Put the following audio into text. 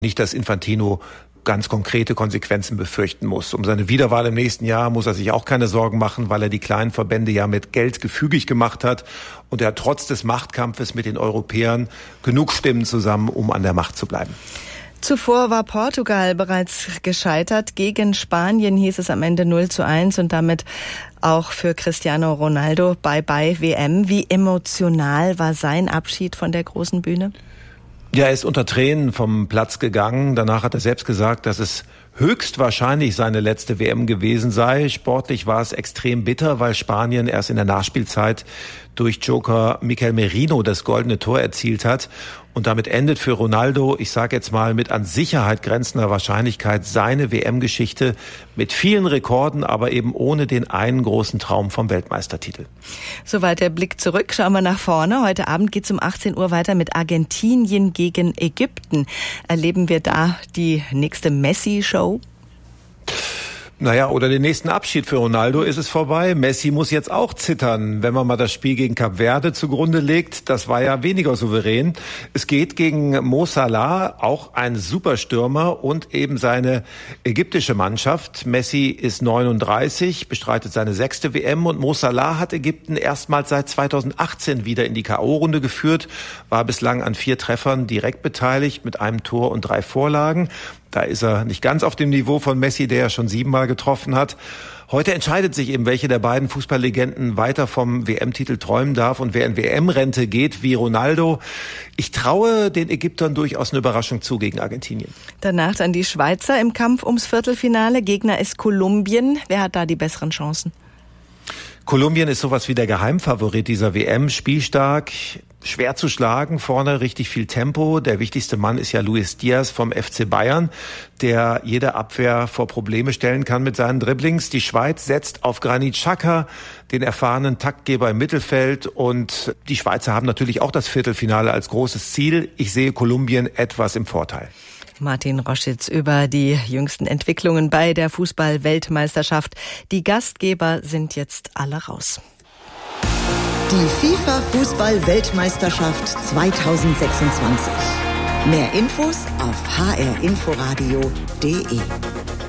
Nicht, dass Infantino ganz konkrete Konsequenzen befürchten muss. Um seine Wiederwahl im nächsten Jahr muss er sich auch keine Sorgen machen, weil er die kleinen Verbände ja mit Geld gefügig gemacht hat. Und er hat trotz des Machtkampfes mit den Europäern genug Stimmen zusammen, um an der Macht zu bleiben. Zuvor war Portugal bereits gescheitert. Gegen Spanien hieß es am Ende 0:1 und damit auch für Cristiano Ronaldo Bye-bye WM. Wie emotional war sein Abschied von der großen Bühne? Ja, er ist unter Tränen vom Platz gegangen. Danach hat er selbst gesagt, dass es höchstwahrscheinlich seine letzte WM gewesen sei. Sportlich war es extrem bitter, weil Spanien erst in der Nachspielzeit durch Joker Mikel Merino das goldene Tor erzielt hat. Und damit endet für Ronaldo, ich sage jetzt mal mit an Sicherheit grenzender Wahrscheinlichkeit, seine WM-Geschichte mit vielen Rekorden, aber eben ohne den einen großen Traum vom Weltmeistertitel. Soweit der Blick zurück. Schauen wir nach vorne. Heute Abend geht es um 18 Uhr weiter mit Argentinien gegen Ägypten. Erleben wir da die nächste Messi-Show? Naja, oder den nächsten Abschied für Ronaldo ist es vorbei. Messi muss jetzt auch zittern, wenn man mal das Spiel gegen Kap Verde zugrunde legt. Das war ja weniger souverän. Es geht gegen Mo Salah, auch ein Superstürmer, und eben seine ägyptische Mannschaft. Messi ist 39, bestreitet seine 6. WM, und Mo Salah hat Ägypten erstmals seit 2018 wieder in die K.O.-Runde geführt, war bislang an 4 Treffern direkt beteiligt mit einem Tor und 3 Vorlagen. Da ist er nicht ganz auf dem Niveau von Messi, der ja schon 7-mal getroffen hat. Heute entscheidet sich eben, welche der beiden Fußballlegenden weiter vom WM-Titel träumen darf und wer in WM-Rente geht, wie Ronaldo. Ich traue den Ägyptern durchaus eine Überraschung zu gegen Argentinien. Danach dann die Schweizer im Kampf ums Viertelfinale. Gegner ist Kolumbien. Wer hat da die besseren Chancen? Kolumbien ist sowas wie der Geheimfavorit dieser WM, spielstark, schwer zu schlagen, vorne richtig viel Tempo. Der wichtigste Mann ist ja Luis Diaz vom FC Bayern, der jede Abwehr vor Probleme stellen kann mit seinen Dribblings. Die Schweiz setzt auf Granit Xhaka, den erfahrenen Taktgeber im Mittelfeld, und die Schweizer haben natürlich auch das Viertelfinale als großes Ziel. Ich sehe Kolumbien etwas im Vorteil. Martin Roschitz über die jüngsten Entwicklungen bei der Fußball-Weltmeisterschaft. Die Gastgeber sind jetzt alle raus. Die FIFA-Fußball-Weltmeisterschaft 2026. Mehr Infos auf hrinforadio.de.